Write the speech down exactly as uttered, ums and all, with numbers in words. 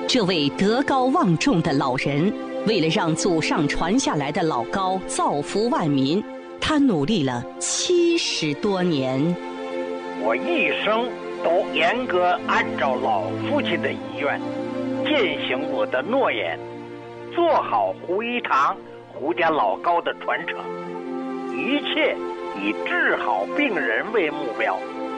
这位德高望重的老人，为了让祖上传下来的老高造福万民，他努力了七十多年。 我一生都严格按照老父亲的遗愿，践行我的诺言，做好胡一堂、胡家老高的传承，一切以治好病人为目标。